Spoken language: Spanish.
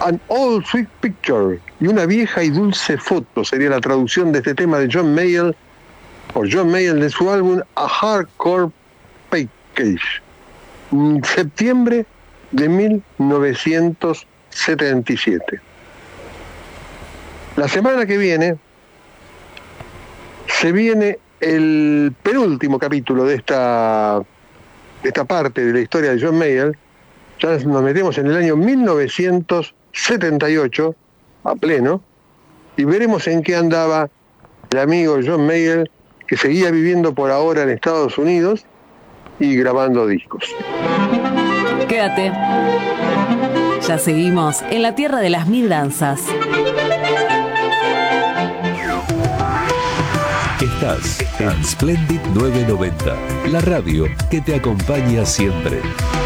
An Old Sweet Picture, y una vieja y dulce foto, sería la traducción de este tema de John Mayall, por John Mayall, de su álbum A Hardcore Package, septiembre de 1977. La semana que viene se viene el penúltimo capítulo de esta parte de la historia de John Mayall. Ya nos metemos en el año 1978 a pleno y veremos en qué andaba el amigo John Mayall, que seguía viviendo por ahora en Estados Unidos y grabando discos. Quédate. Ya seguimos en la tierra de las mil danzas. Estás en Splendid 990, la radio que te acompaña siempre.